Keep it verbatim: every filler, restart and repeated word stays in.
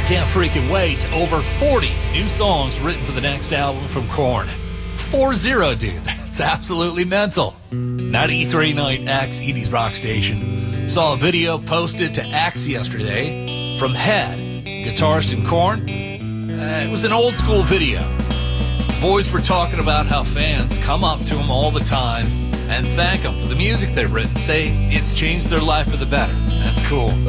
Can't freaking wait. Over forty new songs written for the next album from Korn. Four zero, dude. That's absolutely mental. ninety-three point nine X, Edie's Rock Station. Saw a video posted to X yesterday from Head, guitarist in Korn. Uh, it was an old school video. Boys were talking about how fans come up to him all the time and thank him for the music they've written, say it's changed their life for the better. That's cool.